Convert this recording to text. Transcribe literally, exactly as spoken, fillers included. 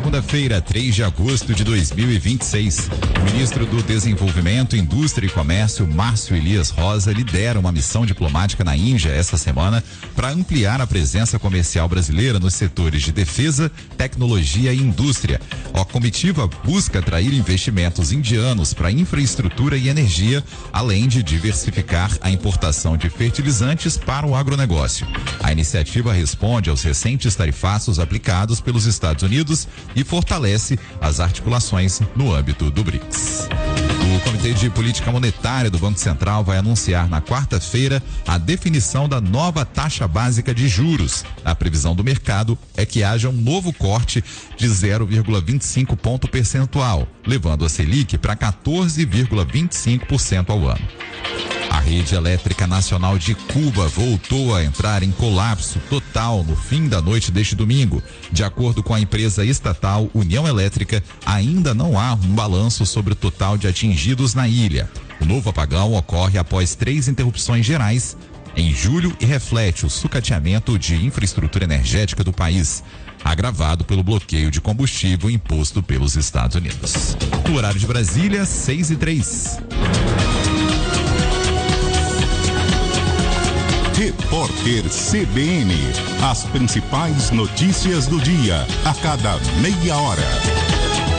segunda-feira, três de agosto de dois mil e vinte e seis. O ministro do Desenvolvimento, Indústria e Comércio, Márcio Elias Rosa, lidera uma missão diplomática na Índia esta semana para ampliar a presença comercial brasileira nos setores de defesa, tecnologia e indústria. A comitiva busca atrair investimentos indianos para infraestrutura e energia, além de diversificar a importação de fertilizantes para o agronegócio. A iniciativa responde aos recentes tarifaços aplicados pelos Estados Unidos e fortalece as articulações no âmbito do BRICS. O Comitê de Política Monetária do Banco Central vai anunciar na quarta-feira a definição da nova taxa básica de juros. A previsão do mercado é que haja um novo corte de zero vírgula vinte e cinco ponto percentual, levando a Selic para quatorze vírgula vinte e cinco por cento ao ano. A rede elétrica nacional de Cuba voltou a entrar em colapso total no fim da noite deste domingo. De acordo com a empresa estatal União Elétrica, ainda não há um balanço sobre o total de atingidos na ilha. O novo apagão ocorre após três interrupções gerais em julho e reflete o sucateamento de infraestrutura energética do país, agravado pelo bloqueio de combustível imposto pelos Estados Unidos. No horário de Brasília, seis e três. Repórter C B N. As principais notícias do dia, a cada meia hora.